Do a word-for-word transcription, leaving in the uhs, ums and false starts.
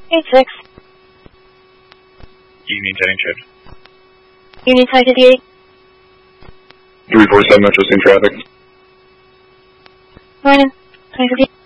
eight six. Evening, Teddy Chip. Union Side fifty-eight. three four seven Metro, same traffic. Morning, Side fifty-eight.